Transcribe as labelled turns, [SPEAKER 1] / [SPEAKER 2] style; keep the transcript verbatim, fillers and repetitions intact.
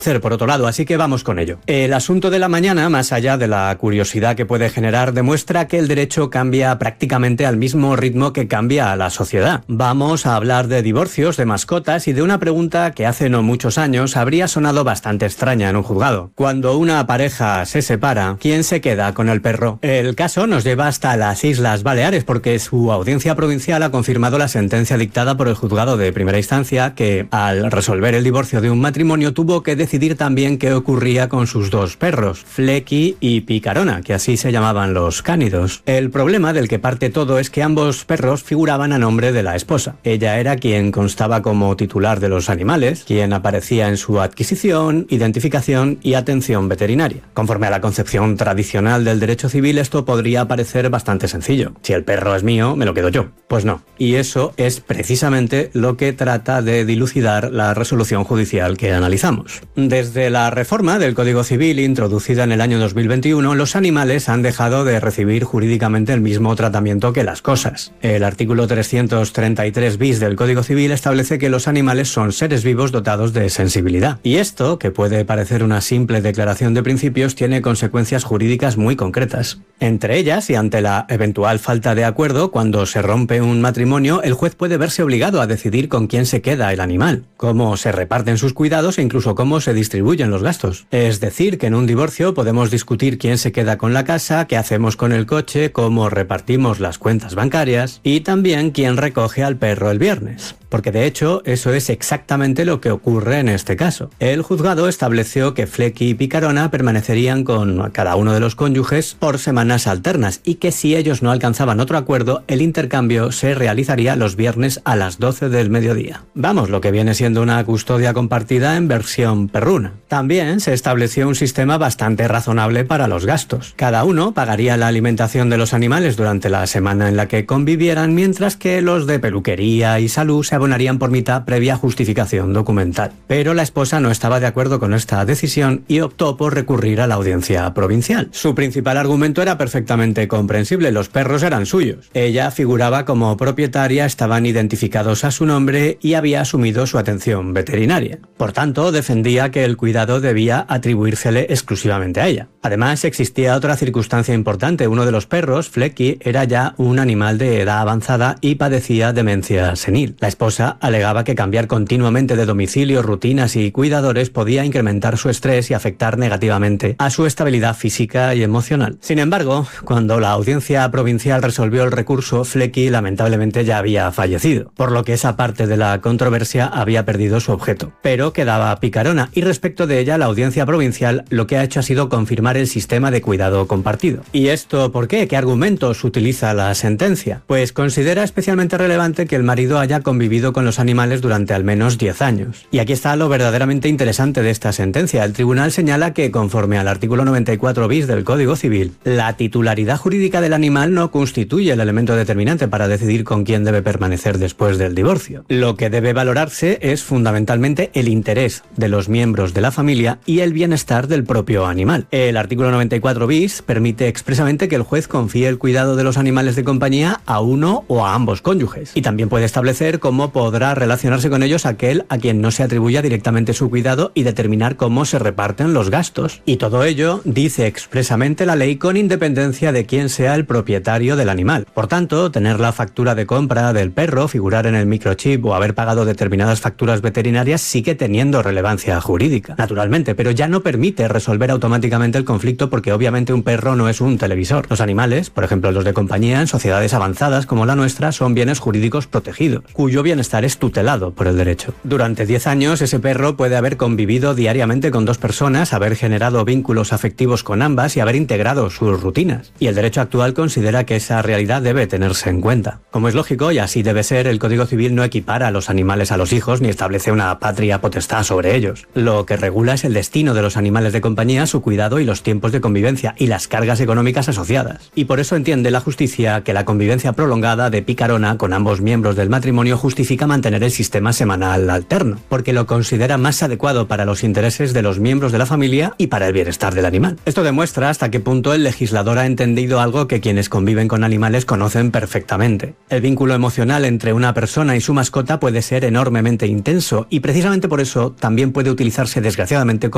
[SPEAKER 1] por otro lado, así que vamos con ello. El asunto de la mañana, más allá de la curiosidad que puede generar, demuestra que el derecho cambia prácticamente al mismo ritmo que cambia a la sociedad. Vamos a hablar de divorcios, de mascotas y de una pregunta que hace no muchos años habría sonado bastante extraña en un juzgado. Cuando una pareja se separa, ¿quién se queda con el perro? El caso nos lleva hasta las Islas Baleares porque su audiencia provincial ha confirmado la sentencia dictada por el juzgado de primera instancia que, al resolver el divorcio de un matrimonio, tuvo que decidir decidir también qué ocurría con sus dos perros, Flecky y Picarona, que así se llamaban los cánidos. El problema del que parte todo es que ambos perros figuraban a nombre de la esposa. Ella era quien constaba como titular de los animales, quien aparecía en su adquisición, identificación y atención veterinaria. Conforme a la concepción tradicional del derecho civil, esto podría parecer bastante sencillo. Si el perro es mío, me lo quedo yo. Pues no. Y eso es precisamente lo que trata de dilucidar la resolución judicial que analizamos. Desde la reforma del Código Civil introducida en el año dos mil veintiuno, los animales han dejado de recibir jurídicamente el mismo tratamiento que las cosas. El artículo trescientos treinta y tres bis del Código Civil establece que los animales son seres vivos dotados de sensibilidad. Y esto, que puede parecer una simple declaración de principios, tiene consecuencias jurídicas muy concretas. Entre ellas, y ante la eventual falta de acuerdo, cuando se rompe un matrimonio, el juez puede verse obligado a decidir con quién se queda el animal, cómo se reparten sus cuidados e incluso cómo se distribuyen los gastos. Es decir, que en un divorcio podemos discutir quién se queda con la casa, qué hacemos con el coche, cómo repartimos las cuentas bancarias y también quién recoge al perro el viernes. Porque de hecho, eso es exactamente lo que ocurre en este caso. El juzgado estableció que Flecky y Picarona permanecerían con cada uno de los cónyuges por semanas alternas y que si ellos no alcanzaban otro acuerdo, el intercambio se realizaría los viernes a las doce del mediodía. Vamos, lo que viene siendo una custodia compartida en versión perruna. También se estableció un sistema bastante razonable para los gastos. Cada uno pagaría la alimentación de los animales durante la semana en la que convivieran, mientras que los de peluquería y salud se abonarían por mitad previa justificación documental. Pero la esposa no estaba de acuerdo con esta decisión y optó por recurrir a la audiencia provincial. Su principal argumento era perfectamente comprensible: los perros eran suyos. Ella figuraba como propietaria, estaban identificados a su nombre y había asumido su atención veterinaria. Por tanto, defendía que el cuidado debía atribuírsele exclusivamente a ella. Además, existía otra circunstancia importante. Uno de los perros, Flecky, era ya un animal de edad avanzada y padecía demencia senil. La esposa alegaba que cambiar continuamente de domicilio, rutinas y cuidadores podía incrementar su estrés y afectar negativamente a su estabilidad física y emocional. Sin embargo, cuando la audiencia provincial resolvió el recurso, Flecky lamentablemente ya había fallecido, por lo que esa parte de la controversia había perdido su objeto. Pero quedaba Picarona, y respecto de ella, la audiencia provincial lo que ha hecho ha sido confirmar el sistema de cuidado compartido. ¿Y esto por qué? ¿Qué argumentos utiliza la sentencia? Pues considera especialmente relevante que el marido haya convivido con los animales durante al menos diez años. Y aquí está lo verdaderamente interesante de esta sentencia. El tribunal señala que, conforme al artículo noventa y cuatro bis del Código Civil, la titularidad jurídica del animal no constituye el elemento determinante para decidir con quién debe permanecer después del divorcio. Lo que debe valorarse es fundamentalmente el interés de los miembros de la familia y el bienestar del propio animal. El artículo noventa y cuatro bis permite expresamente que el juez confíe el cuidado de los animales de compañía a uno o a ambos cónyuges, y también puede establecer cómo podrá relacionarse con ellos aquel a quien no se atribuya directamente su cuidado y determinar cómo se reparten los gastos. Y todo ello, dice expresamente la ley, con independencia de quién sea el propietario del animal. Por tanto, tener la factura de compra del perro, figurar en el microchip o haber pagado determinadas facturas veterinarias sigue teniendo relevancia jurídica, naturalmente, pero ya no permite resolver automáticamente el conflicto, porque obviamente un perro no es un televisor. Los animales, por ejemplo los de compañía, en sociedades avanzadas como la nuestra, son bienes jurídicos protegidos, cuyo bienestar es tutelado por el derecho. Durante diez años ese perro puede haber convivido diariamente con dos personas, haber generado vínculos afectivos con ambas y haber integrado sus rutinas. Y el derecho actual considera que esa realidad debe tenerse en cuenta. Como es lógico, y así debe ser, el Código Civil no equipara a los animales a los hijos ni establece una patria potestad sobre ellos. Lo que regula es el destino de los animales de compañía, su cuidado y los tiempos de convivencia y las cargas económicas asociadas. Y por eso entiende la justicia que la convivencia prolongada de Picarona con ambos miembros del matrimonio justifica mantener el sistema semanal alterno, porque lo considera más adecuado para los intereses de los miembros de la familia y para el bienestar del animal. Esto demuestra hasta qué punto el legislador ha entendido algo que quienes conviven con animales conocen perfectamente. El vínculo emocional entre una persona y su mascota puede ser enormemente intenso, y precisamente por eso también puede utilizarse desgraciadamente como